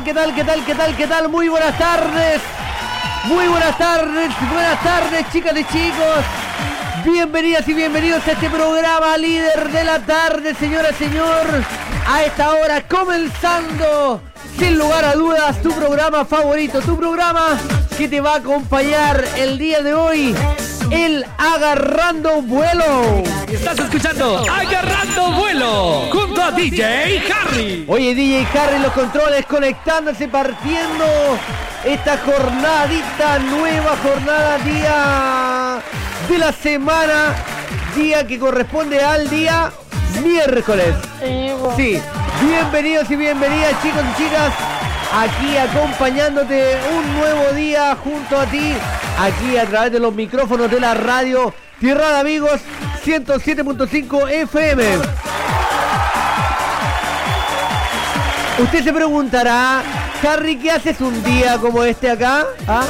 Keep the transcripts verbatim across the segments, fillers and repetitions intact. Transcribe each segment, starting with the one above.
¿Qué tal? ¿Qué tal? ¿Qué tal? ¿Qué tal? Muy buenas tardes. Muy buenas tardes. Buenas tardes, chicas y chicos. Bienvenidas y bienvenidos a este programa líder de la tarde, señora, señor. A esta hora comenzando, sin lugar a dudas, tu programa favorito, tu programa que te va a acompañar el día de hoy, el Agarrando Vuelo. Estás escuchando Agarrando Vuelo junto a D J Harry. Oye, D J Harry, los controles conectándose, partiendo esta jornadita, nueva jornada, día de la semana, día que corresponde al día miércoles. Sí, bienvenidos y bienvenidas, chicos y chicas, aquí acompañándote un nuevo día junto a ti, aquí a través de los micrófonos de la radio Tierra de Amigos ciento siete punto cinco F M. Usted se preguntará, Harry, ¿qué haces un día como este acá? ¿Ah?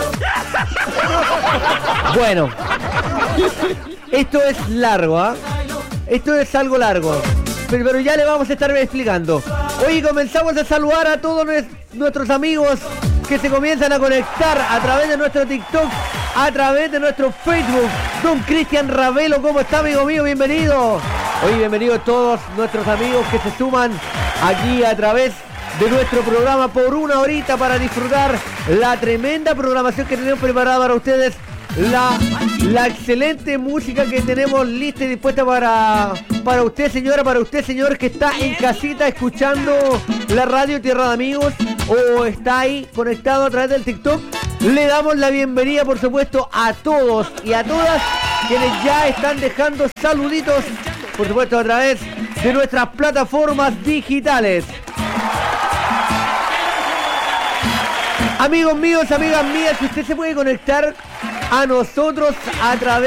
Bueno, esto es largo, ¿ah? Esto es algo largo, pero, pero ya le vamos a estar explicando. Hoy comenzamos a saludar a todos nuestros amigos que se comienzan a conectar a través de nuestro TikTok, a través de nuestro Facebook. Don Cristian Ravelo, ¿cómo está, amigo mío? Bienvenido. Hoy bienvenidos todos nuestros amigos que se suman aquí a través de nuestro programa por una horita para disfrutar la tremenda programación que tenemos preparada para ustedes. La, la excelente música que tenemos lista y dispuesta para, para usted, señora, para usted, señor, que está en casita escuchando la radio Tierra de Amigos o está ahí conectado a través del TikTok. Le damos la bienvenida, por supuesto, a todos y a todas quienes ya están dejando saluditos, por supuesto, a través de nuestras plataformas digitales. Amigos míos, amigas mías, si usted se puede conectar a nosotros a través